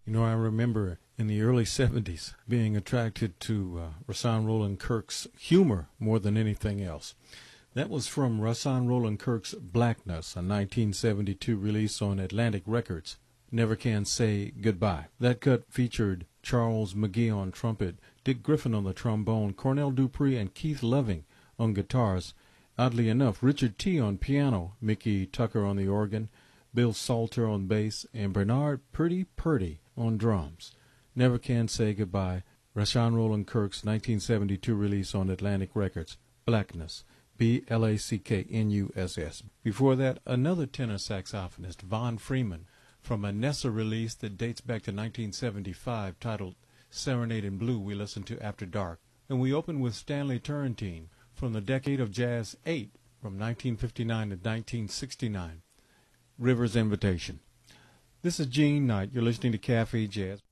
I remember in the early 70s being attracted to Rahsaan Roland Kirk's humor more than anything else. That was from Rahsaan Roland Kirk's Blackness, a 1972 release on Atlantic Records, Never Can Say Goodbye. That cut featured Charles McGee on trumpet, Dick Griffin on the trombone, Cornell Dupree and Keith Loving on guitars. Oddly enough, Richard T. on piano, Mickey Tucker on the organ, Bill Salter on bass, and Bernard Purdy on drums. Never Can Say Goodbye, Rahsaan Roland Kirk's 1972 release on Atlantic Records, Blackness, Blacknuss. Before that, another tenor saxophonist, Von Freeman, from a Nessa release that dates back to 1975 titled Serenade in Blue, we listened to After Dark. And we opened with Stanley Turrentine from the Decade of Jazz 8 from 1959 to 1969. River's Invitation. This is Gene Knight. You're listening to Cafe Jazz.